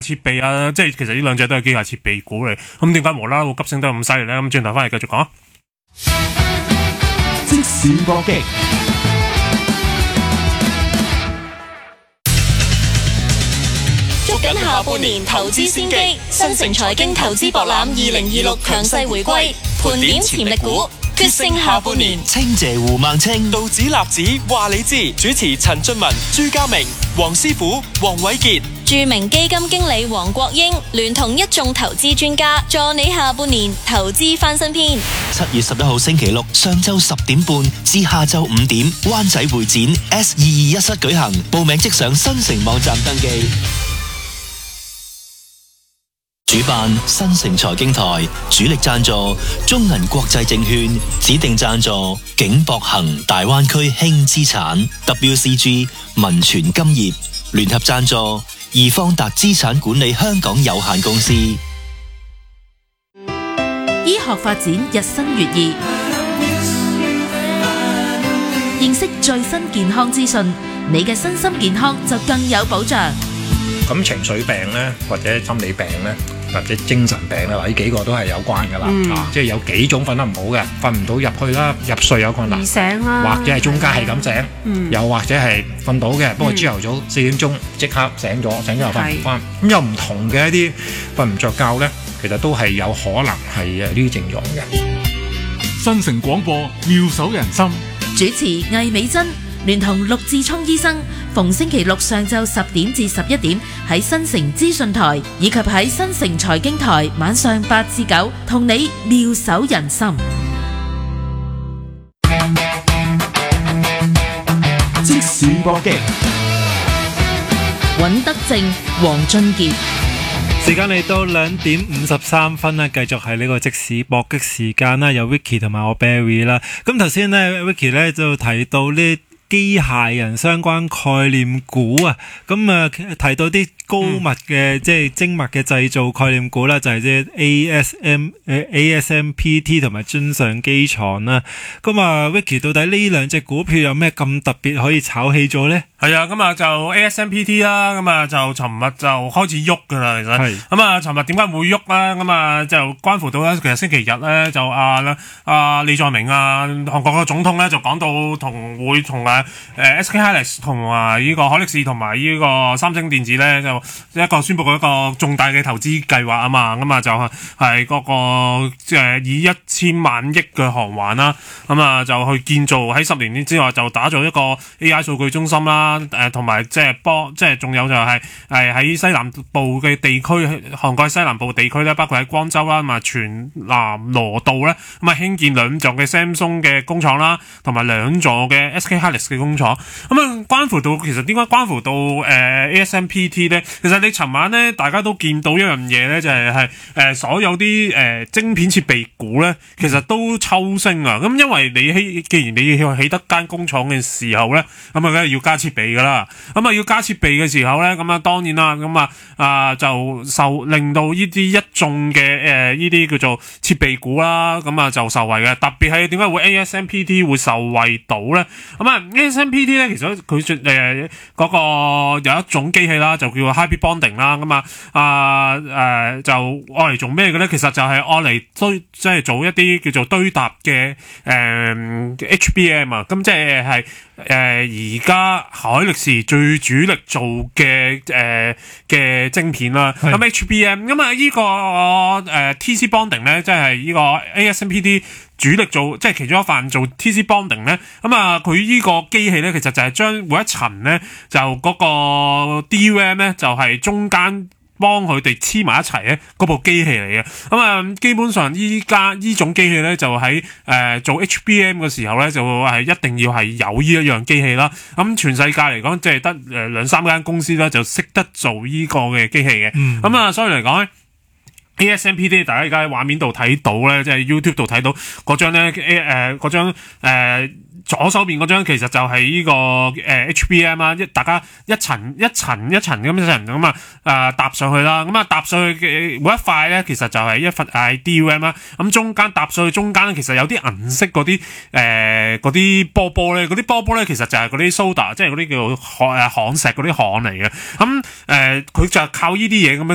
設備啊，即係其實呢兩隻都係機械設備股嚟。咁點解無啦啦會急升得咁犀利咧？咁轉頭翻嚟繼續講。 即時搏擊， 捉緊下半年投資先機，新城財經投資博覽2026強勢回歸，盤點潛力股，決勝下半年。 清謝胡孟青， 道指立指話你知，主持陳俊文、朱家明、黃師傅、黃偉傑， 著名基金經理黃國英聯同一眾投資專家，助你下半年投資翻新篇。 7月11號星期六上晝10點半至下晝5點，灣仔會展 S221室舉行，報名即上新城網站登記。主辦新城財經台，主力贊助中銀國際證券，指定贊助景博恒大灣區輕資產 WCG 民傳金業，聯合贊助易方達資產管理香港有限公司。 醫學發展日新月異，認識最新健康資訊，你嘅身心健康就更有保障。 咁情緒病咧，或者心理病咧，或者精神病咧，呢幾個都係有關噶啦。即係有幾種瞓得唔好嘅，瞓唔到入去啦，入睡有困難， 醒啦， 或者係中間係咁醒，又或者係瞓到嘅，不過朝頭早4點鐘即刻醒咗又瞓唔翻。咁有唔同嘅一啲瞓唔着覺咧，其實都係有可能係呢啲症狀嘅。 新城廣播妙手仁心， 主持魏美珍聯同陸志聰醫生，逢星期六上晝10點至11點喺新城資訊台以及喺新城財經台晚上8至9，同你妙手仁心。 即時搏擊， 尹德正、黃俊傑。 時間嚟到2點53分啦，繼續係呢個即時搏擊時間啦，有 Vicky 同埋我 Barry 啦。咁頭先呢 Vicky 呢就提到呢機械人相關概念股啊，咁提到啲高密嘅即係精密嘅製造概念股啦，就係即係 ASMPT 同埋津上機床啦。咁Vicky 到底呢兩隻股票有咩咁特別可以炒起咗呢？ 係啊，咁就 ASMPT 啦，咁就尋日就開始喐噶啦，其實咁尋日點解會喐咧？咁就關乎到咧，其實星期日咧就李在明韓國嘅總統咧就講到會同SK Hynix 同埋呢個海力士同埋呢個三星電子咧就一個宣布一個重大嘅投資計劃啊嘛，咁就係嗰個以1000萬億嘅航環啦，咁就去建造喺10年之內就打造一個 AI 數據中心啦。同埋即係仲有就係喺西南部嘅地區，韓國西南部地區咧，包括喺光州啦，全南羅道咧，興建2座嘅 Samsung 嘅工廠啦，同埋2座嘅 SK Hynix 嘅工廠。關乎到其實點解關乎到ASMPT 咧？其實你尋晚咧，大家都見到一樣嘢咧，就係所有啲晶片設備股咧，其實都抽升啊！咁因為既然你要起得間工廠嘅時候咧，咁梗係要加設備噶啦，要加設備嘅時候咧，當然啦，就令到呢啲一眾嘅呢啲叫做設備股啦，就受惠嘅。特別係點解會 ASMPT 會受惠到咧？ASMPT 咧，其實佢嗰個有一種機器啦，就叫 Hybrid Bonding 啦，就愛嚟做咩嘅咧？其實就係愛嚟即係做一啲叫做堆搭嘅HBM 啊，咁即係而家海力士最主力做嘅晶片啦，咁 HBM 呢個TC Bonding 咧，即係呢個 ASMPT 主力做，即係其中一範做 TC Bonding 咧，佢呢個機器咧，其實就係將每一層咧，就嗰個 DRAM 咧，就係中間幫佢哋黐埋一齊咧，嗰部機器嚟嘅。基本上依家呢種機器咧，就喺做 HBM 嘅時候咧，就係一定要係有呢一樣機器啦。全世界嚟講，即係得2-3間公司咧，就識得做呢個嘅機器嘅。所以嚟講咧，ASMPT 大家而家喺畫面度睇到咧，即係 YouTube 度睇到嗰張咧，嗰張左手邊嗰張其實就係呢個HBM 啦，大家一層一層咁搭上去啦，搭上去嘅每一塊咧，其實就係一份DRAM 啦，中間搭上去中間咧，其實有啲銀色嗰啲波波咧，嗰啲波波咧，其實就係嗰啲 solder，即係嗰啲叫做焊石嗰啲焊嚟嘅，佢就係靠呢啲嘢咁樣